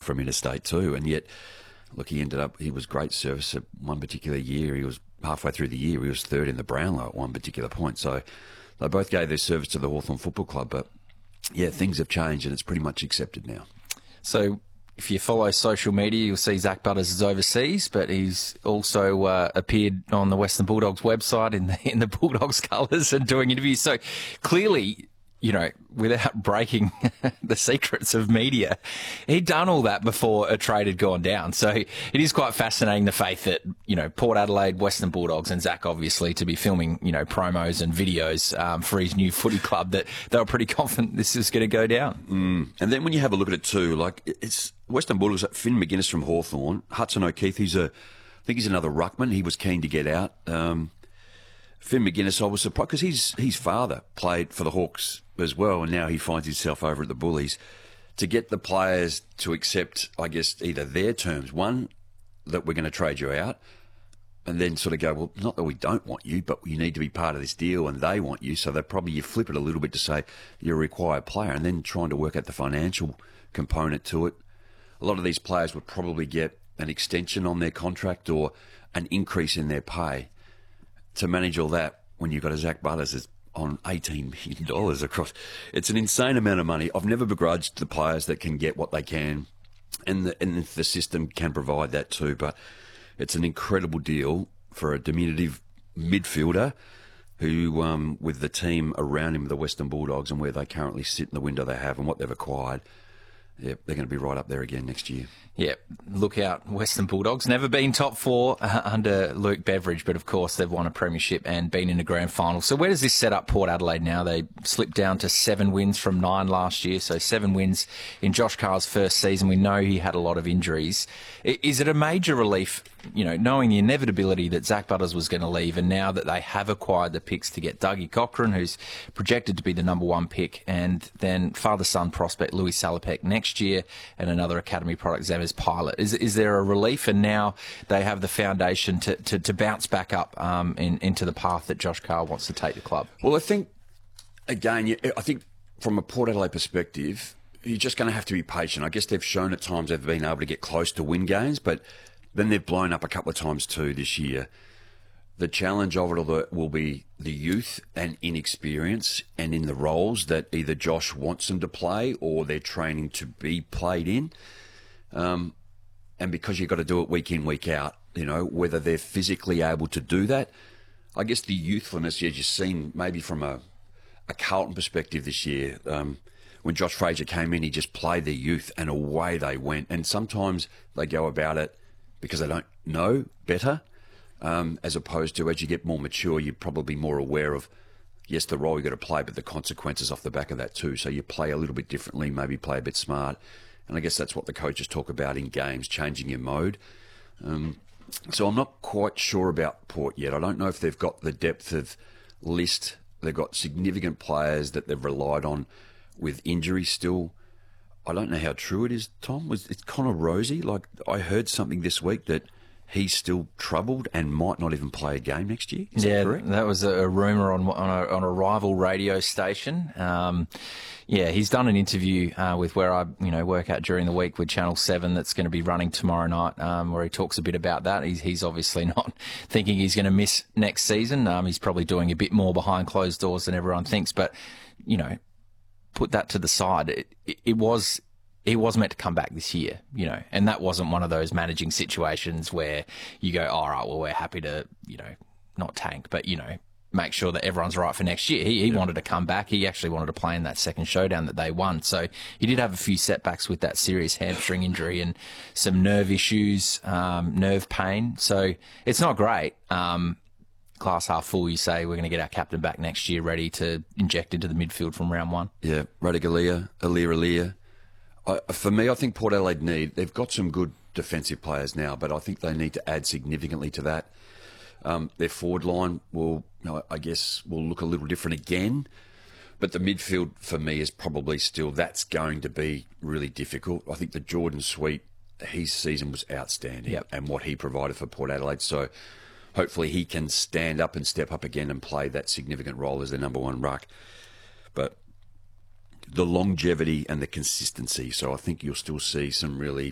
from interstate too. And yet, look, he was great service at one particular year. He was halfway through the year, he was third in the Brownlow at one particular point. So they both gave their service to the Hawthorn Football Club. But yeah, things have changed and it's pretty much accepted now. So if you follow social media, you'll see Zach Butters is overseas, but he's also appeared on the Western Bulldogs website in the Bulldogs colours and doing interviews. So clearly, you know, without breaking the secrets of media, he'd done all that before a trade had gone down. So it is quite fascinating, the faith that, you know, Port Adelaide, Western Bulldogs and Zach obviously to be filming, you know, promos and videos for his new footy club, that they were pretty confident this is going to go down. And then when you have a look at it too, like it's Western Bulldogs, Finn McGuinness from Hawthorn, Hudson O'Keefe, I think he's another ruckman. He was keen to get out. Finn McGuinness, I was surprised because his father played for the Hawks as well, and now he finds himself over at the Bullies. To get the players to accept, I guess, either their terms, one, that we're going to trade you out, and then sort of go, well, not that we don't want you, but you need to be part of this deal, and they want you, so you flip it a little bit to say you're a required player, and then trying to work out the financial component to it. A lot of these players would probably get an extension on their contract or an increase in their pay. To manage all that when you've got a Zach Butters is on $18 million across. It's an insane amount of money. I've never begrudged the players that can get what they can, and the system can provide that too. But it's an incredible deal for a diminutive midfielder who, with the team around him, the Western Bulldogs, and where they currently sit in the window they have and what they've acquired, yeah, they're going to be right up there again next year. Yeah, look out, Western Bulldogs. Never been top four under Luke Beveridge, but of course they've won a premiership and been in a grand final. So where does this set up Port Adelaide now? They slipped down to 7 wins from 9 last year, so 7 wins in Josh Carr's first season. We know he had a lot of injuries. Is it a major relief, you know, knowing the inevitability that Zach Butters was going to leave, and now that they have acquired the picks to get Dougie Cochran, who's projected to be the #1 pick, and then father-son prospect Louis Salopek next year, and another academy product, Zemers Pilot. Is there a relief, and now they have the foundation to bounce back up into the path that Josh Carr wants to take the club? Well, I think, again, I think from a Port Adelaide perspective, you're just going to have to be patient. I guess they've shown at times they've been able to get close to win games, but then they've blown up a couple of times too this year. The challenge of it will be the youth and inexperience and in the roles that either Josh wants them to play or they're training to be played in. And because you've got to do it week in, week out, you know, whether they're physically able to do that. I guess the youthfulness, as you've seen maybe from a Carlton perspective this year, when Josh Fraser came in, he just played their youth and away they went. And sometimes they go about it because they don't know better, as opposed to as you get more mature, you're probably more aware of, yes, the role you've got to play, but the consequences off the back of that too. So you play a little bit differently, maybe play a bit smart. And I guess that's what the coaches talk about in games, changing your mode. So I'm not quite sure about Port yet. I don't know if they've got the depth of list. They've got significant players that they've relied on with injury still. I don't know how true it is, Tom. It's Connor Rosie. Like, I heard something this week that he's still troubled and might not even play a game next year. Is that correct? That was a rumour on a rival radio station. Yeah, he's done an interview with where I work out during the week with Channel 7 that's going to be running tomorrow night, where he talks a bit about that. He's obviously not thinking he's going to miss next season. He's probably doing a bit more behind closed doors than everyone thinks. But, you know, put that to the side. It was meant to come back this year, you know, and that wasn't one of those managing situations where you go, all right, well, we're happy to, you know, not tank, but, you know, make sure that everyone's right for next year. He wanted to come back. He actually wanted to play in that second showdown that they won. So he did have a few setbacks with that serious hamstring injury and some nerve issues, nerve pain. So it's not great. Glass half full, you say, we're going to get our captain back next year ready to inject into the midfield from round one. Yeah, Radigalia, Alia. For me, I think Port Adelaide they've got some good defensive players now, but I think they need to add significantly to that. Their forward line will look a little different again, but the midfield for me is probably still, that's going to be really difficult. I think the Jordan Sweet, his season was outstanding, and what he provided for Port Adelaide. So hopefully he can stand up and step up again and play that significant role as their number one ruck. But the longevity and the consistency. So I think you'll still see some really